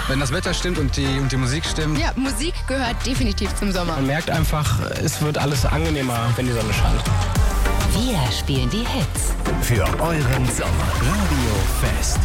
Wenn das Wetter stimmt und die Musik stimmt. Ja, Musik gehört definitiv zum Sommer. Man merkt einfach, es wird alles angenehmer, wenn die Sonne scheint. Wir spielen die Hits. Für euren Sommer. Radio Fest.